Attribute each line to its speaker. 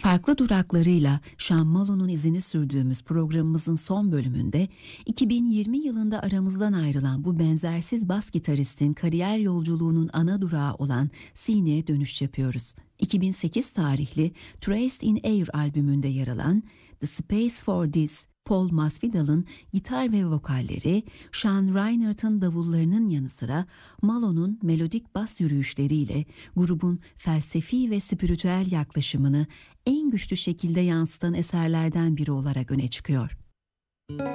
Speaker 1: Farklı duraklarıyla Sean Malone'un izini sürdüğümüz programımızın son bölümünde 2020 yılında aramızdan ayrılan bu benzersiz bas gitaristin kariyer yolculuğunun ana durağı olan Sydney'e dönüş yapıyoruz. 2008 tarihli Traced in Air albümünde yer alan The Space for This, Paul Masvidal'ın gitar ve vokalleri, Sean Reinert'ın davullarının yanı sıra Malone'un melodik bas yürüyüşleriyle grubun felsefi ve spiritüel yaklaşımını en güçlü şekilde yansıtan eserlerden biri olarak öne çıkıyor.